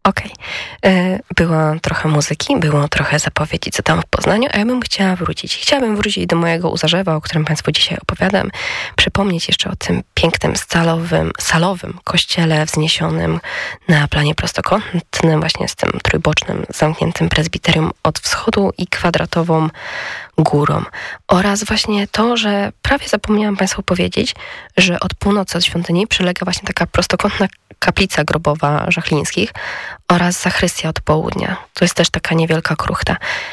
Okej. Było trochę muzyki, było trochę zapowiedzi, co tam w Poznaniu, a ja bym chciała wrócić. Chciałabym wrócić do mojego Uzarzewa, o którym Państwu dzisiaj opowiadam. Przypomnieć jeszcze o tym pięknym salowym kościele wzniesionym na planie prostokątnym, właśnie z tym trójbocznym, zamkniętym prezbiterium od wschodu i kwadratową górą. Oraz właśnie to, że prawie zapomniałam Państwu powiedzieć, że od północy, od świątyni przylega właśnie taka prostokątna kaplica grobowa Żachlińskich oraz zachrystia od południa. To jest też taka niewielka kruchta.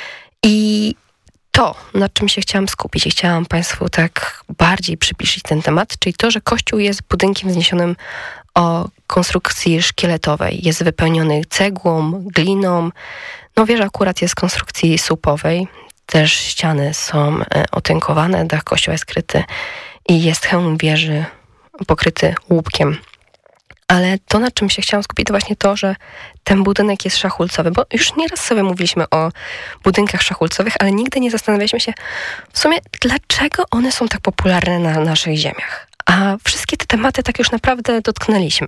I to, nad czym się chciałam skupić i chciałam Państwu tak bardziej przybliżyć ten temat, czyli to, że kościół jest budynkiem wzniesionym o konstrukcji szkieletowej. Jest wypełniony cegłą, gliną. No wieża akurat jest z konstrukcji słupowej. Też ściany są otynkowane, dach kościoła jest kryty i jest hełm wieży pokryty łupkiem. Ale to, nad czym się chciałam skupić, to właśnie to, że ten budynek jest szachulcowy, bo już nieraz sobie mówiliśmy o budynkach szachulcowych, ale nigdy nie zastanawialiśmy się w sumie, dlaczego one są tak popularne na naszych ziemiach. A wszystkie te tematy tak już naprawdę dotknęliśmy.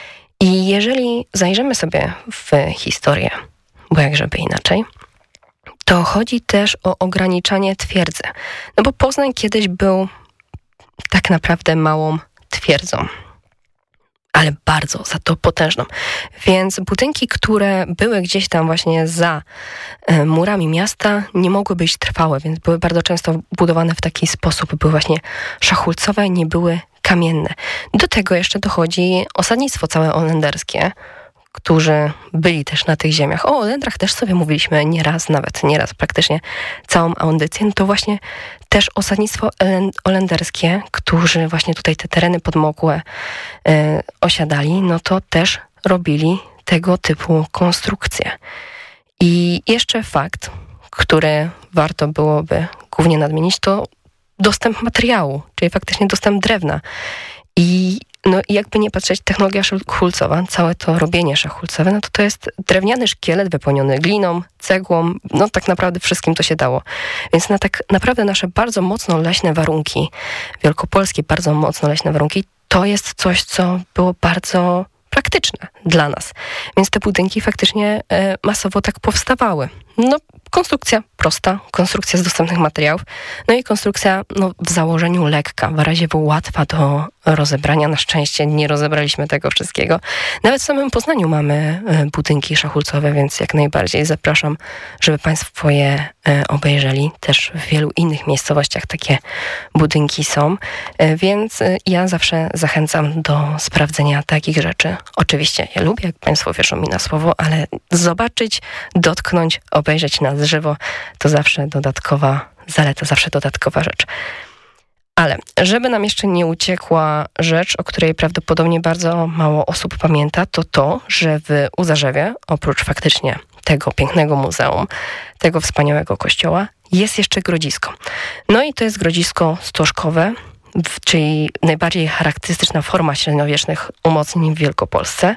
I jeżeli zajrzymy sobie w historię, bo jak żeby inaczej, to chodzi też o ograniczanie twierdzy. No bo Poznań kiedyś był tak naprawdę małą twierdzą, ale bardzo za to potężną. Więc budynki, które były gdzieś tam właśnie za murami miasta, nie mogły być trwałe, więc były bardzo często budowane w taki sposób. Były właśnie szachulcowe, nie były kamienne. Do tego jeszcze dochodzi osadnictwo całe holenderskie, którzy byli też na tych ziemiach. O Olendrach też sobie mówiliśmy nieraz, nawet nieraz, praktycznie całą audycję. No to właśnie też osadnictwo holenderskie, którzy właśnie tutaj te tereny podmokłe osiadali, no to też robili tego typu konstrukcje. I jeszcze fakt, który warto byłoby głównie nadmienić, to dostęp materiału, czyli faktycznie dostęp drewna. I no jakby nie patrzeć, technologia szachulcowa, całe to robienie szachulcowe, no to jest drewniany szkielet wypełniony gliną, cegłą, no tak naprawdę wszystkim to się dało. Więc na tak naprawdę nasze bardzo mocno leśne warunki, wielkopolskie bardzo mocno leśne warunki, to jest coś, co było bardzo praktyczne dla nas. Więc te budynki faktycznie masowo tak powstawały. No, konstrukcja prosta, konstrukcja z dostępnych materiałów, no i konstrukcja w założeniu lekka, w razie był łatwa do rozebrania. Na szczęście nie rozebraliśmy tego wszystkiego. Nawet w samym Poznaniu mamy budynki szachulcowe, więc jak najbardziej zapraszam, żeby Państwo je obejrzeli. Też w wielu innych miejscowościach takie budynki są, więc ja zawsze zachęcam do sprawdzenia takich rzeczy. Oczywiście ja lubię, jak Państwo wierzą mi na słowo, ale zobaczyć, dotknąć, obejrzeć na żywo, to zawsze dodatkowa zaleta, zawsze dodatkowa rzecz. Ale żeby nam jeszcze nie uciekła rzecz, o której prawdopodobnie bardzo mało osób pamięta, to to, że w Uzarzewie, oprócz faktycznie tego pięknego muzeum, tego wspaniałego kościoła, jest jeszcze grodzisko. No i to jest grodzisko stożkowe, czyli najbardziej charakterystyczna forma średniowiecznych umocnień w Wielkopolsce.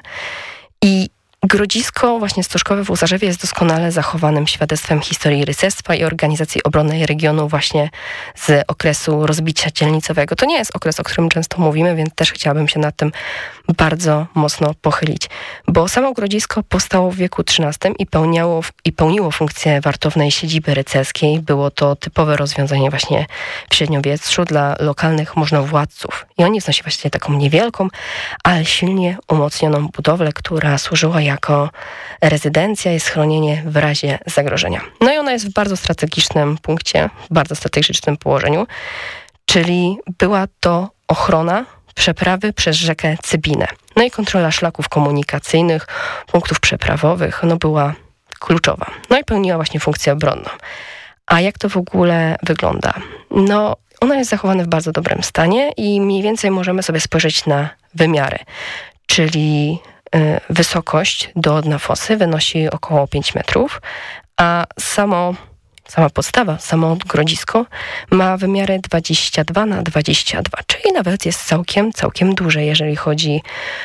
I grodzisko właśnie stożkowe w Uzarzewie jest doskonale zachowanym świadectwem historii rycerstwa i organizacji obronnej regionu właśnie z okresu rozbicia dzielnicowego. To nie jest okres, o którym często mówimy, więc też chciałabym się nad tym bardzo mocno pochylić. Bo samo grodzisko powstało w wieku XIII i pełniło funkcję wartownej siedziby rycerskiej. Było to typowe rozwiązanie właśnie w średniowieczu dla lokalnych możnowładców. I oni znosili właśnie taką niewielką, ale silnie umocnioną budowlę, która służyła jako rezydencja i schronienie w razie zagrożenia. No i ona jest w bardzo strategicznym punkcie, w bardzo strategicznym położeniu, czyli była to ochrona przeprawy przez rzekę Cybinę. No i kontrola szlaków komunikacyjnych, punktów przeprawowych, była kluczowa. No i pełniła właśnie funkcję obronną. A jak to w ogóle wygląda? Ona jest zachowana w bardzo dobrym stanie i mniej więcej możemy sobie spojrzeć na wymiary, czyli wysokość do dna fosy wynosi około 5 metrów, a sama podstawa, samo grodzisko ma wymiary 22 na 22, czyli nawet jest całkiem duże, jeżeli chodzi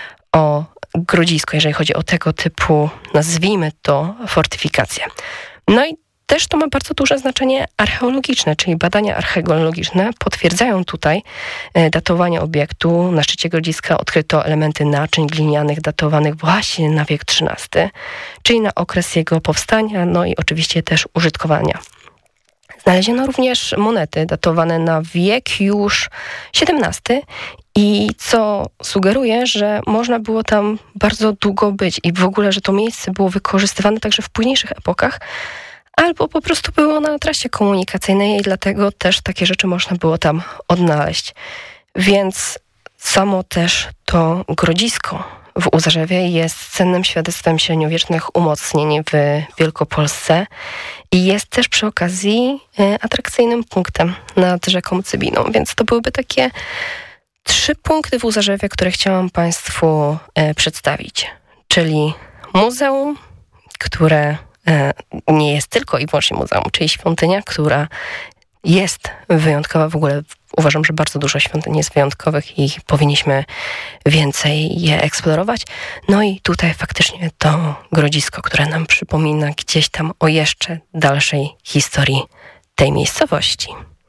o grodzisko, jeżeli chodzi o tego typu, nazwijmy to, fortyfikacje. No i też to ma bardzo duże znaczenie archeologiczne, czyli badania archeologiczne potwierdzają tutaj datowanie obiektu. Na szczycie Grodziska odkryto elementy naczyń glinianych datowanych właśnie na wiek XIII, czyli na okres jego powstania, no i oczywiście też użytkowania. Znaleziono również monety datowane na wiek już XVII i co sugeruje, że można było tam bardzo długo być i w ogóle, że to miejsce było wykorzystywane także w późniejszych epokach, albo po prostu było na trasie komunikacyjnej i dlatego też takie rzeczy można było tam odnaleźć. Więc samo też to Grodzisko w Uzarzewie jest cennym świadectwem średniowiecznych umocnień w Wielkopolsce i jest też przy okazji atrakcyjnym punktem nad rzeką Cybiną. Więc to byłyby takie 3 punkty w Uzarzewie, które chciałam Państwu przedstawić. Czyli muzeum, które nie jest tylko i wyłącznie muzeum, czyli świątynia, która jest wyjątkowa. W ogóle uważam, że bardzo dużo świątyń jest wyjątkowych i powinniśmy więcej je eksplorować. No i tutaj faktycznie to Grodzisko, które nam przypomina gdzieś tam o jeszcze dalszej historii tej miejscowości.